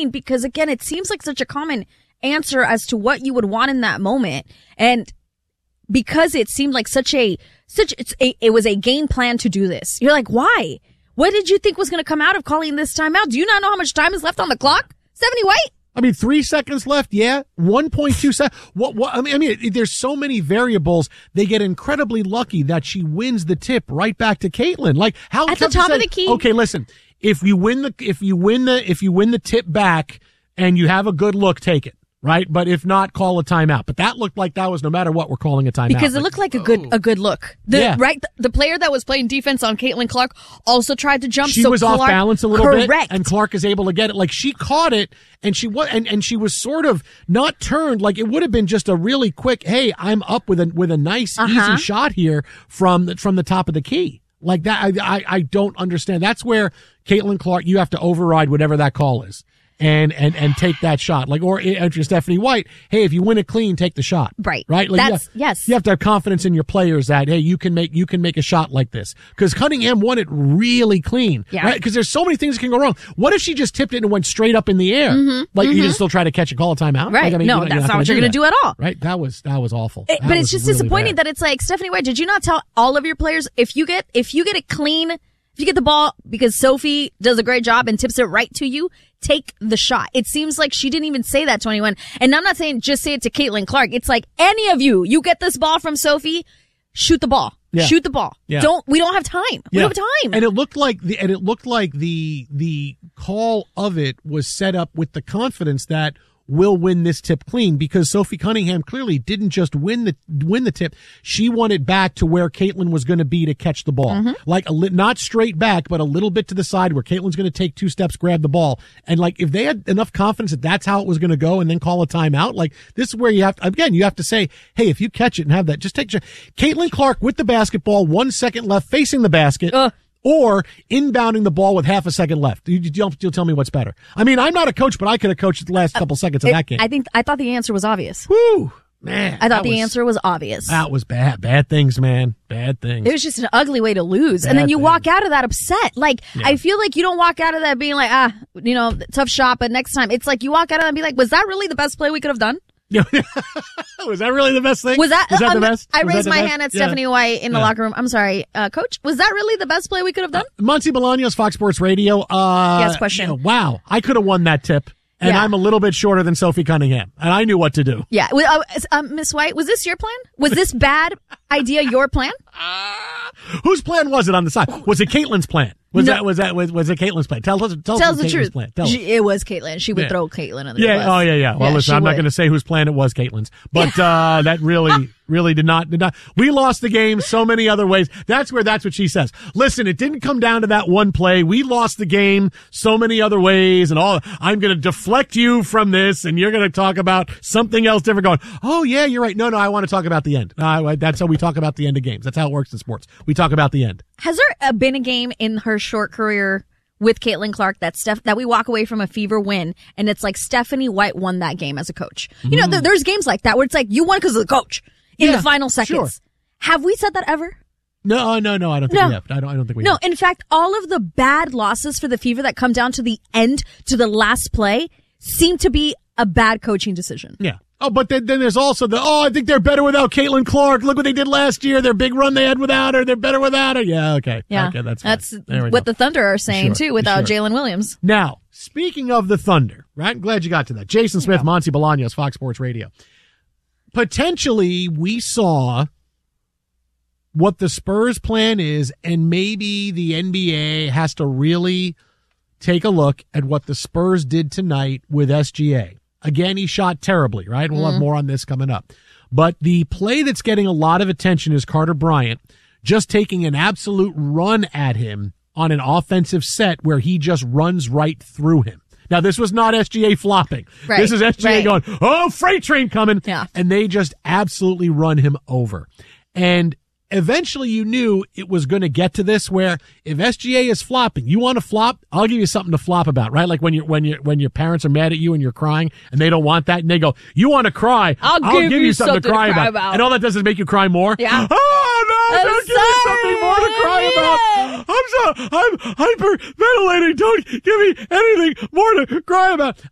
clean? Because again, it seems like such a common answer as to what you would want in that moment. And because it seemed like it was a game plan to do this. You're like, why? What did you think was going to come out of calling this timeout? Do you not know how much time is left on the clock? Stephanie White? I mean, 3 seconds left. Yeah. 1.2 seconds. What? I mean, there's so many variables. They get incredibly lucky that she wins the tip right back to Caitlin. Like, how at the top of the key. Okay, listen. If you win the tip back and you have a good look, take it. Right? But if not, call a timeout. But that looked like that was no matter what, we're calling a timeout. Because it looked like a good look. The player that was playing defense on Caitlin Clark also tried to jump. She was off balance a little bit. And Clark is able to get it. Like, she caught it and she was sort of not turned. Like, it would have been just a really quick, hey, I'm up with a nice, easy shot here from the top of the key. Like that, I don't understand. That's where Caitlin Clark, you have to override whatever that call is. And take that shot. Like, or if you're Stephanie White, hey, if you win it clean, take the shot. Right. Right? Like, yes. You have to have confidence in your players that, hey, you can make a shot like this. Cause Cunningham won it really clean. Yeah. Right? Cause there's so many things that can go wrong. What if she just tipped it and went straight up in the air? You can still try to catch a call a timeout? Right. Like, I mean, no, that's not what you're going to do at all. Right. That was awful. But it's just really disappointing that it's like, Stephanie White, did you not tell all of your players, if you get it clean, if you get the ball because Sophie does a great job and tips it right to you, take the shot. It seems like she didn't even say that to anyone. And I'm not saying just say it to Caitlin Clark. It's like, any of you get this ball from Sophie, shoot the ball. Yeah. Shoot the ball. Yeah. We don't have time. We don't have time. And it looked like the call of it was set up with the confidence that will win this tip clean, because Sophie Cunningham clearly didn't just win the tip. She won it back to where Caitlin was going to be to catch the ball. Like not straight back, but a little bit to the side where Caitlin's going to take 2 steps, grab the ball. And like, if they had enough confidence that that's how it was going to go and then call a timeout, like, this is where you have to say, hey, if you catch it and have that, just take Caitlin Clark with the basketball, 1 second left facing the basket. Or inbounding the ball with half a second left. You'll tell me what's better. I mean, I'm not a coach, but I could have coached the last couple seconds of that game. I thought the answer was obvious. Woo! Man. I thought the answer was obvious. That was bad. Bad things, man. Bad things. It was just an ugly way to lose. And then you walk out of that upset. Like, I feel like you don't walk out of that being like, tough shot, but next time. It's like you walk out of that and be like, was that really the best play we could have done? Was that really the best thing? Was that the best? I raised my hand at Stephanie White in the locker room. I'm sorry, Coach. Was that really the best play we could have done? Monty Bolaños, Fox Sports Radio. Yes, question. Wow. I could have won that tip. And I'm a little bit shorter than Sophie Cunningham. And I knew what to do. Yeah. Miss White, was this your plan? Was this bad idea your plan? Whose plan was it on the side? Was it Caitlin's plan? Was it Caitlin's plan? Tell us the truth. Plan. It was Caitlin. She would throw Caitlin under the bus. Oh, yeah. Well, listen, I'm not going to say whose plan it was, Caitlin's. But that really did not. We lost the game so many other ways. That's what she says. Listen, it didn't come down to that one play. We lost the game so many other ways and all. I'm going to deflect you from this and you're going to talk about something else different going, oh, yeah, you're right. No, I want to talk about the end. That's how we talk about the end of games. That's how it works in sports. We talk about the end. Has there been a game in her short career with Caitlin Clark that we walk away from a Fever win and it's like Stephanie White won that game as a coach? You know, there's games like that where it's like you won because of the coach in the final seconds. Sure. Have we said that ever? No, I don't think we have. I don't think we have. No, in fact, all of the bad losses for the Fever that come down to the end, to the last play, seem to be a bad coaching decision. Yeah. Oh, but then there's also I think they're better without Caitlin Clark. Look what they did last year. Their big run they had without her. They're better without her. Yeah, okay. Yeah. Okay, that's what the Thunder are saying, too, without Jalen Williams. Now, speaking of the Thunder, right? I'm glad you got to that. Jason Smith, Monty Bolaños, Fox Sports Radio. Potentially, we saw what the Spurs' plan is, and maybe the NBA has to really take a look at what the Spurs did tonight with SGA. Again, he shot terribly, right? We'll have more on this coming up. But the play that's getting a lot of attention is Carter Bryant just taking an absolute run at him on an offensive set where he just runs right through him. Now, this was not SGA flopping. Right, this is SGA going, oh, freight train coming. Yeah. And they just absolutely run him over. And eventually you knew it was going to get to this where if SGA is flopping, you want to flop, I'll give you something to flop about, right? Like when your parents are mad at you and you're crying and they don't want that and they go, you want to cry, I'll give you something to cry about. And all that does is make you cry more. Yeah. Oh no, don't give me something more to cry about. I'm hyperventilating. Don't give me anything more to cry about.